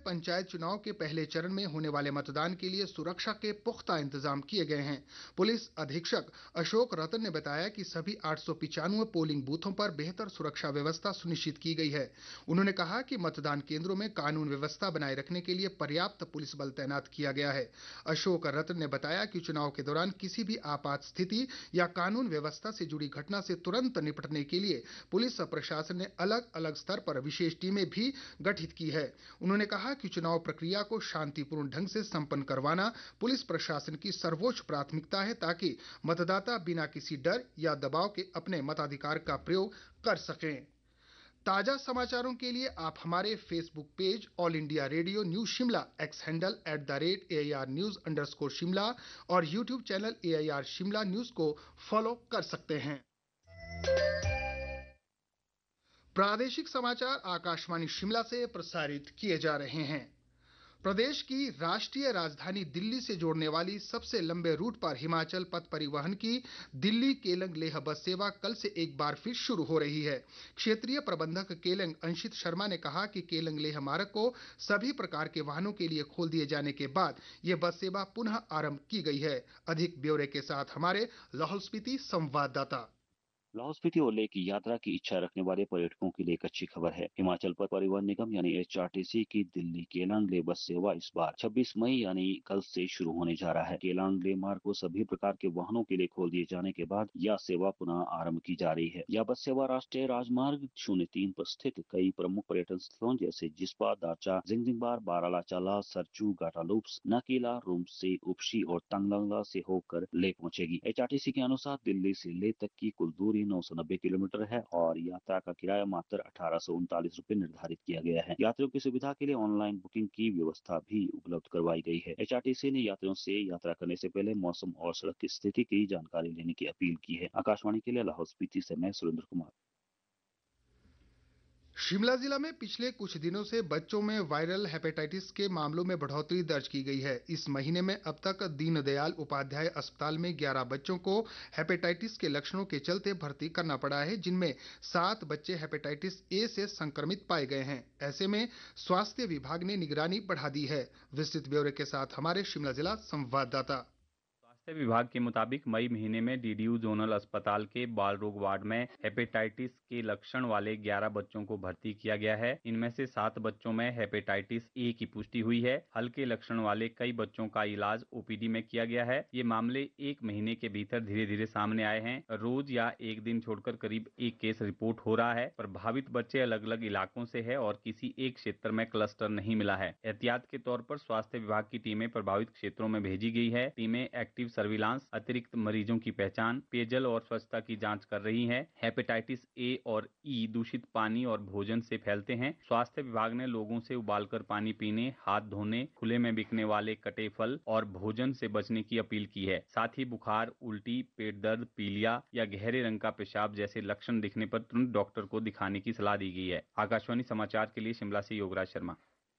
पंचायत चुनाव के पहले चरण में होने वाले मतदान के लिए सुरक्षा के पुख्ता इंतजाम किए गए हैं। पुलिस अधीक्षक अशोक रतन ने बताया कि सभी 895 पोलिंग बूथों पर बेहतर सुरक्षा व्यवस्था सुनिश्चित की गई है। उन्होंने कहा कि मतदान केंद्रों में कानून व्यवस्था बनाए रखने के लिए पर्याप्त पुलिस बल तैनात किया गया है। अशोक रतन ने बताया कि चुनाव के दौरान किसी भी आपात स्थिति या कानून व्यवस्था से जुड़ी घटना से तुरंत निपटने के लिए पुलिस प्रशासन ने अलग अलग स्तर पर विशेष टीमें भी गठित की है। उन्होंने कहा कि चुनाव प्रक्रिया को शांतिपूर्ण ढंग से संपन्न करवाना पुलिस प्रशासन की सर्वोच्च प्राथमिकता है, ताकि मतदाता बिना किसी डर या दबाव के अपने मताधिकार का प्रयोग कर सकें। ताजा समाचारों के लिए आप हमारे Facebook page all India radio news Shimla, x handle @AIR News_Shimla और YouTube channel AIR Shimla news को फॉलो कर सकते हैं। प्रादेशिक समाचार आकाशवाणी शिमला से प्रसारित किए जा रहे हैं। प्रदेश की राष्ट्रीय राजधानी दिल्ली से जोड़ने वाली सबसे लंबे रूट पर हिमाचल पथ परिवहन की दिल्ली केलंग लेह बस सेवा कल से एक बार फिर शुरू हो रही है। क्षेत्रीय प्रबंधक केलंग अंशित शर्मा ने कहा कि केलंग लेह मार्ग को सभी प्रकार के वाहनों के लिए खोल दिए जाने के बाद ये बस सेवा पुनः आरंभ की गई है। अधिक ब्यौरे के साथ हमारे लाहौल स्पीति संवाददाता। लाहौल स्पीति और लेह की यात्रा की इच्छा रखने वाले पर्यटकों के लिए एक अच्छी खबर है। हिमाचल पथ परिवहन निगम यानी HRTC की दिल्ली केलांग लेह बस सेवा इस बार 26 मई यानी कल से शुरू होने जा रहा है। केलांग लेह मार्ग को सभी प्रकार के वाहनों के लिए खोल दिए जाने के बाद यह सेवा पुनः आरंभ की जा रही है। यह बस सेवा राष्ट्रीय राजमार्ग 03 पर स्थित कई प्रमुख पर्यटन स्थलों जैसे जिस्पा, दारचा, जिंगजिंगबार, बारालाचाला, सरचू, गाटालूप्स, नकीला, रुमसी, उपशी और तंगलंगला से होकर लेह पहुंचेगी। HRTC के अनुसार दिल्ली से लेह तक की कुल दूरी 990 किलोमीटर है और यात्रा का किराया मात्र 1839 रुपए निर्धारित किया गया है। यात्रियों की सुविधा के लिए ऑनलाइन बुकिंग की व्यवस्था भी उपलब्ध करवाई गई है। HRTC ने यात्रियों से यात्रा करने से पहले मौसम और सड़क की स्थिति की जानकारी लेने की अपील की है। आकाशवाणी के लिए लाहौल स्पीति से मैं सुरेंद्र कुमार। शिमला जिला में पिछले कुछ दिनों से बच्चों में वायरल हेपेटाइटिस के मामलों में बढ़ोतरी दर्ज की गई है। इस महीने में अब तक दीनदयाल उपाध्याय अस्पताल में 11 बच्चों को हेपेटाइटिस के लक्षणों के चलते भर्ती करना पड़ा है, जिनमें 7 बच्चे हेपेटाइटिस ए से संक्रमित पाए गए हैं। ऐसे में स्वास्थ्य विभाग ने निगरानी बढ़ा दी है। विस्तृत ब्यौरे के साथ हमारे शिमला जिला संवाददाता। स्वास्थ्य विभाग के मुताबिक मई महीने में DDU जोनल अस्पताल के बाल रोग वार्ड में हेपेटाइटिस के लक्षण वाले 11 बच्चों को भर्ती किया गया है। इनमें से 7 बच्चों में हेपेटाइटिस ए की पुष्टि हुई है। हल्के लक्षण वाले कई बच्चों का इलाज OPD में किया गया है। ये मामले एक महीने के भीतर धीरे धीरे सामने आए हैं। रोज या एक दिन छोड़कर करीब एक केस रिपोर्ट हो रहा है। प्रभावित बच्चे अलग अलग इलाकों से है और किसी एक क्षेत्र में क्लस्टर नहीं मिला है। एहतियात के तौर पर स्वास्थ्य विभाग की टीमें प्रभावित क्षेत्रों में भेजी गई है। टीमें एक्टिव सर्विलांस, अतिरिक्त मरीजों की पहचान, पेयजल और स्वच्छता की जांच कर रही हैं। हेपेटाइटिस ए और ई दूषित पानी और भोजन से फैलते हैं। स्वास्थ्य विभाग ने लोगों से उबालकर पानी पीने, हाथ धोने, खुले में बिकने वाले कटे फल और भोजन से बचने की अपील की है। साथ ही बुखार, उल्टी, पेट दर्द, पीलिया या गहरे रंग का पेशाब जैसे लक्षण दिखने पर तुरंत डॉक्टर को दिखाने की सलाह दी गई है। आकाशवाणी समाचार के लिए शिमला से योगराज शर्मा।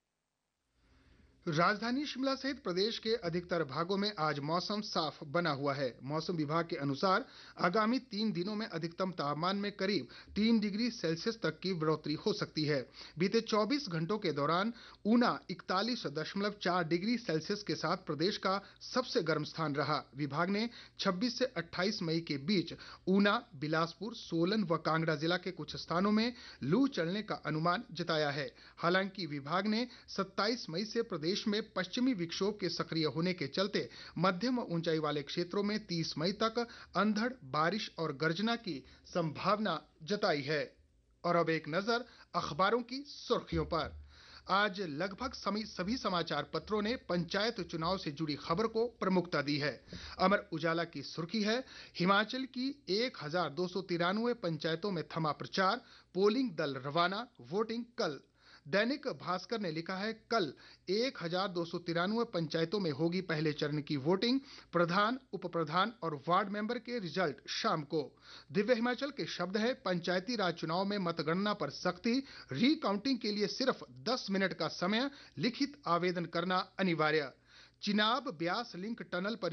राजधानी शिमला सहित प्रदेश के अधिकतर भागों में आज मौसम साफ बना हुआ है। मौसम विभाग के अनुसार आगामी 3 दिनों में अधिकतम तापमान में करीब 3 डिग्री सेल्सियस तक की बढ़ोतरी हो सकती है। बीते 24 घंटों के दौरान ऊना 41.4 डिग्री सेल्सियस के साथ प्रदेश का सबसे गर्म स्थान रहा। विभाग ने 26 से 28 मई के बीच ऊना, बिलासपुर, सोलन व कांगड़ा जिला के कुछ स्थानों में लू चलने का अनुमान जताया है। हालांकि विभाग ने 27 मई से प्रदेश में पश्चिमी विक्षोभ के सक्रिय होने के चलते मध्यम ऊंचाई वाले क्षेत्रों में 30 मई तक अंधड़ बारिश और गर्जना की संभावना जताई है। और अब एक नजर अखबारों की सुर्खियों पर। आज लगभग सभी समाचार पत्रों ने पंचायत चुनाव से जुड़ी खबर को प्रमुखता दी है। अमर उजाला की सुर्खी है, हिमाचल की 1293 पंचायतों में थमा प्रचार, पोलिंग दल रवाना, वोटिंग कल। दैनिक भास्कर ने लिखा है, कल 1293 पंचायतों में होगी पहले चरण की वोटिंग, प्रधान, उप प्रधान और वार्ड मेंबर के रिजल्ट शाम को। दिव्य हिमाचल के शब्द है, पंचायती राज चुनाव में मतगणना पर सख्ती, रीकाउंटिंग के लिए सिर्फ 10 मिनट का समय, लिखित आवेदन करना अनिवार्य। चिनाब ब्यास लिंक टनल पर